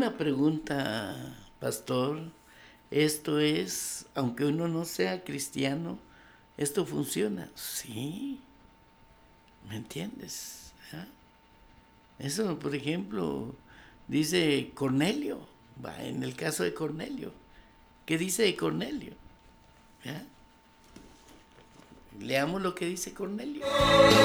una pregunta, pastor. Esto es, aunque uno no sea cristiano, ¿esto funciona? Sí, ¿me entiendes? ¿Ah? Eso, por ejemplo, dice Cornelio, en el caso de Cornelio. ¿Qué dice de Cornelio? ¿Ah? Leamos lo que dice Cornelio.